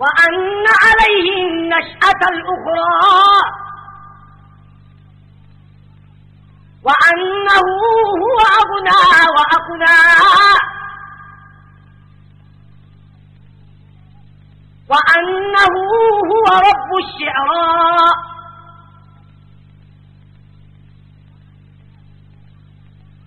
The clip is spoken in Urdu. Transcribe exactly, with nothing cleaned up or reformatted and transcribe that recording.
وأن عليه النشأة الأخرى وأنه هو أغنى وأقنى وأنه هو رب الشعراء